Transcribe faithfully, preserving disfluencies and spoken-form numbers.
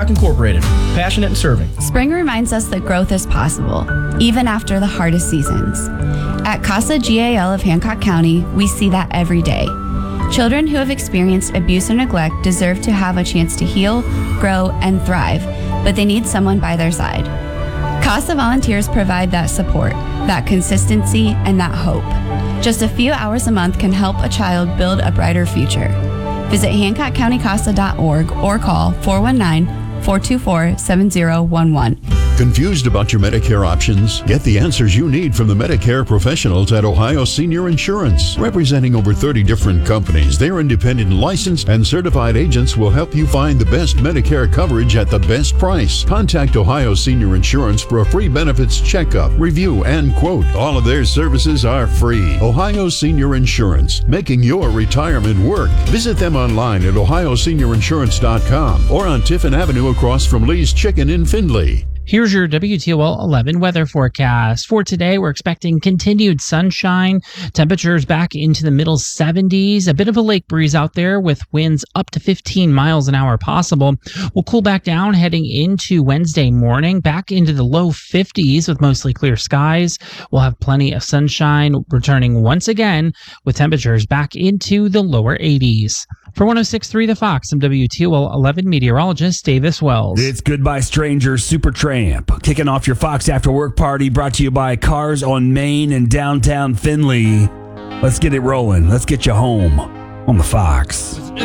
Hancock Incorporated, passionate in serving. Spring reminds us that growth is possible, even after the hardest seasons. At CASA G A L of Hancock County, we see that every day. Children who have experienced abuse or neglect deserve to have a chance to heal, grow, and thrive, but they need someone by their side. CASA volunteers provide that support, that consistency, and that hope. Just a few hours a month can help a child build a brighter future. Visit hancock county casa dot org or call four one nine, four two four, seven zero one one. Confused about your Medicare options? Get the answers you need from the Medicare professionals at Ohio Senior Insurance. Representing over thirty different companies, their independent licensed and certified agents will help you find the best Medicare coverage at the best price. Contact Ohio Senior Insurance for a free benefits checkup, review, and quote. All of their services are free. Ohio Senior Insurance, making your retirement work. Visit them online at ohio senior insurance dot com or on Tiffin Avenue across from Lee's Chicken in Findlay. Here's your W T O L eleven weather forecast. For today, we're expecting continued sunshine, temperatures back into the middle seventies, a bit of a lake breeze out there with winds up to fifteen miles an hour possible. We'll cool back down heading into Wednesday morning, back into the low fifties with mostly clear skies. We'll have plenty of sunshine returning once again with temperatures back into the lower eighties. For one oh six point three The Fox, I'm W T O L eleven meteorologist Davis Wells. It's Goodbye Stranger Supertramp. Kicking off your Fox After Work party brought to you by Cars on Main and downtown Findlay. Let's get it rolling. Let's get you home on the Fox.